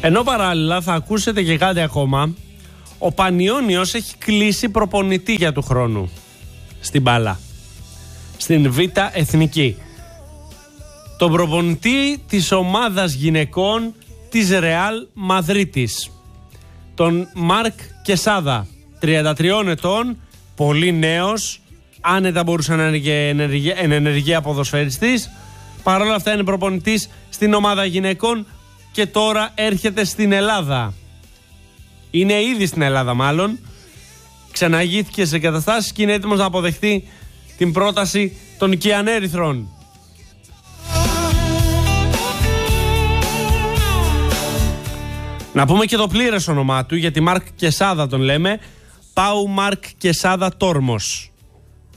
Ενώ παράλληλα θα ακούσετε και κάτι ακόμα. Ο Πανιώνιος έχει κλείσει προπονητή για του χρόνου στην μπάλα, στην Β' Εθνική. Τον προπονητή της ομάδας γυναικών της Ρεάλ Μαδρίτης, τον Μάρκ Κεσάδα, 33 ετών, πολύ νέος, άνετα μπορούσε να είναι και ενεργεία ποδοσφαιριστής. Παρ' όλα αυτά είναι προπονητής στην ομάδα γυναικών και τώρα έρχεται στην Ελλάδα. Είναι ήδη στην Ελλάδα μάλλον. Ξαναγήθηκε σε καταστάσεις και είναι έτοιμος να αποδεχτεί την πρόταση των Κιανέριθρων. Να πούμε και το πλήρες όνομά του, γιατί Μάρκ Κεσάδα τον λέμε. Πάου Μάρκ Κεσάδα Τόρμος.